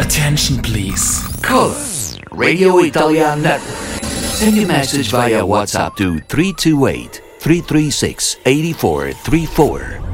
Attention, please. Call us, Radio Italian Network. Send your message via WhatsApp to 328 336 8434